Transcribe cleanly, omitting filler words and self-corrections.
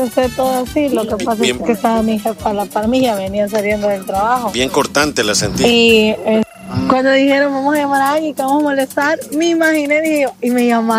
Sé todo así, lo que pasa es que estaba mi jefa a la par mía, venía saliendo del trabajo. Bien cortante la sentí. Y cuando dijeron vamos a llamar a alguien que vamos a molestar, me imaginé, dije, y me llamaron.